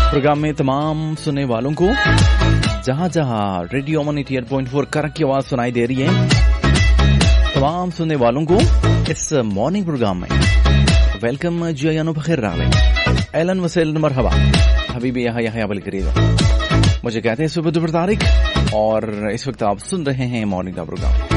Programme में तमाम सुनने वालों को जहां जहां रेडियो अमन 88.4 करक की आवाज सुनाई दे रही है, तमाम सुनने वालों को इस मॉर्निंग प्रोग्राम में वेलकम जियानो बखैर राले एलन वसेल मरहबा हबीबी यहां बल करीब। मुझे कहते हैं सुबह दोपहर तारिक और इस वक्त आप सुन रहे हैं मॉर्निंग का प्रोग्राम।